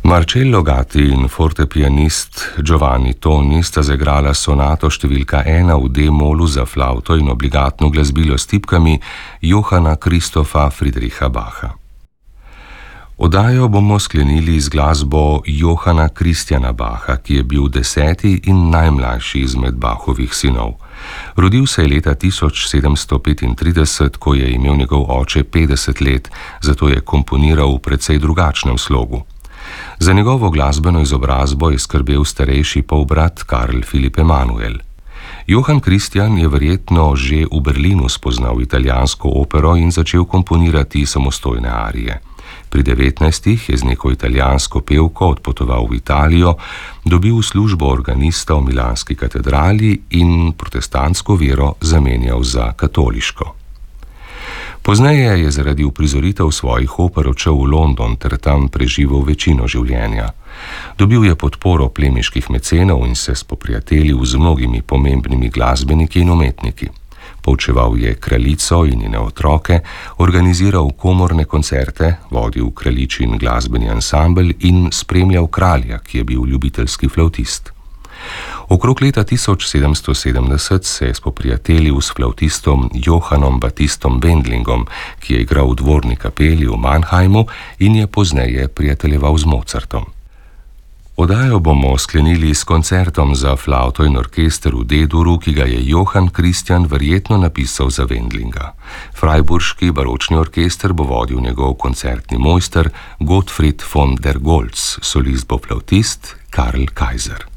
Marcello Gatti in fortepianist Giovanni Toni sta zaigrala sonato številka 1 v D-molu za flavto in obligatno glasbilo s tipkami Johanna Christopha Friedricha Bacha. Oddajo bomo sklenili z glasbo Johanna Christiana Bacha, ki je bil 10. in najmlajši izmed Bachovih sinov. Rodil se je leta 1735, ko je imel njegov oče 50 let, zato je komponiral v precej drugačnem slogu. Za njegovo glasbeno izobrazbo je skrbel starejši polbrat Karl Philipp Emanuel. Johann Christian je verjetno že v Berlinu spoznal italijansko opero in začel komponirati samostojne arije. Pri 19 je z neko italijansko pevko odpotoval v Italijo, dobil službo organista v milanski katedrali in protestantsko vero zamenjal za katoliško. Pozneje je zaradi uprizoritev svojih oper odšel v London ter tam preživel večino življenja. Dobil je podporo plemiških mecenov in se spoprijateljil z mnogimi pomembnimi glasbeniki in umetniki. Poučeval je kraljico in njene otroke, organiziral komorne koncerte, vodil kraljičin glasbeni ansambel in spremljal kralja, ki je bil ljubiteljski flavtist. Okrog leta 1770 se je spoprijateljil s flavtistom Johannom Baptistom Wendlingom, ki je igral v dvorni kapeli v Mannheimu in je pozneje prijateljeval z Mozartom. Oddajo bomo sklenili s koncertom za flavto in orkester v D-duru, ki ga je Johann Christian verjetno napisal za Wendlinga. Freiburški baročni orkester bo vodil njegov koncertni mojster Gottfried von der Goltz, solist bo flavtist Karl Kaiser.